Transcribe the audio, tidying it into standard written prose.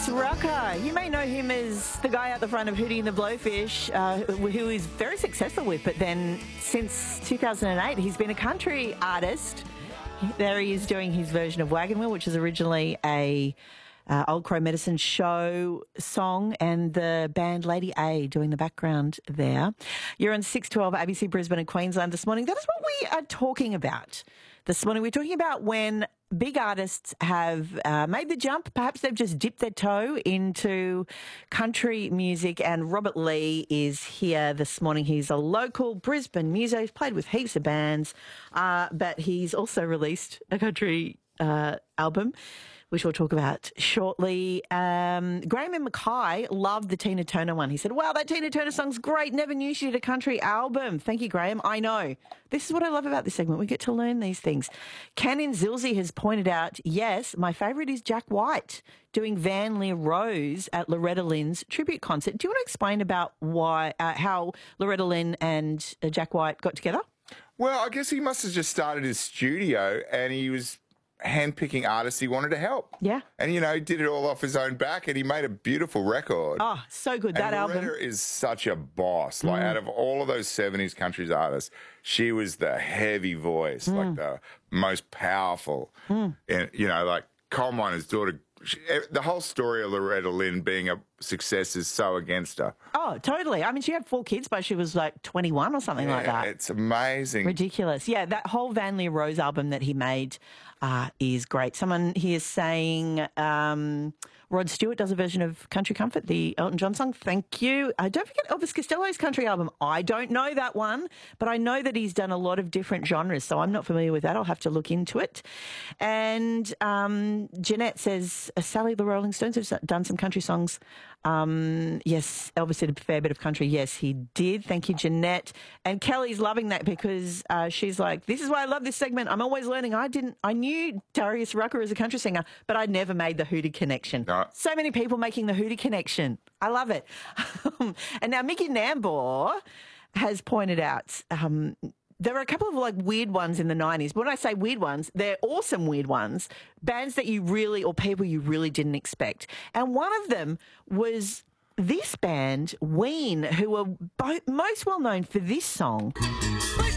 Darius Rucker. You may know him as the guy out the front of Hootie and the Blowfish, who is very successful with, but then since 2008, he's been a country artist. There he is doing his version of Wagon Wheel, which is originally a Old Crow Medicine Show song, and the band Lady A doing the background there. You're on 612 ABC Brisbane and Queensland this morning. That is what we are talking about this morning. We're talking about when big artists have made the jump. Perhaps they've just dipped their toe into country music, and Robert Lee is here this morning. He's a local Brisbane muso. He's played with heaps of bands, but he's also released a country album, which we'll talk about shortly. Graham and Mackay loved the Tina Turner one. He said, wow, that Tina Turner song's great. Never knew she did a country album. Thank you, Graham. I know. This is what I love about this segment. We get to learn these things. Canon Zilzi has pointed out, yes, my favourite is Jack White doing Van Lear Rose at Loretta Lynn's tribute concert. Do you want to explain about why, how Loretta Lynn and Jack White got together? Well, I guess he must have just started his studio and he was handpicking artists he wanted to help. Yeah. And, you know, he did it all off his own back and he made a beautiful record. Oh, so good. That and Loretta album is such a boss. Like, out of all of those 70s country artists, she was the heavy voice, like the most powerful. And, you know, like Coal Miner's Daughter, the whole story of Loretta Lynn being a success is so against her. Oh, totally. I mean, she had 4 kids, but she was like 21 or something like that. It's amazing. Ridiculous. Yeah, that whole Van Lear Rose album that he made is great. Someone here is saying Rod Stewart does a version of Country Comfort, the Elton John song. Thank you. Don't forget Elvis Costello's country album. I don't know that one, but I know that he's done a lot of different genres, so I'm not familiar with that. I'll have to look into it. And Jeanette says, Sally, the Rolling Stones have done some country songs. Yes, Elvis did a fair bit of country. Yes, he did. Thank you, Jeanette. And Kelly's loving that because she's like, this is why I love this segment. I'm always learning. I knew Darius Rucker as a country singer, but I'd never made the Hootie connection. No. So many people making the Hootie connection. I love it. And now Mickey Nambor has pointed out there were a couple of like weird ones in the 90s. But when I say weird ones, they're awesome weird ones. Bands that you really, or people you really didn't expect. And one of them was this band, Ween, who are most well known for this song.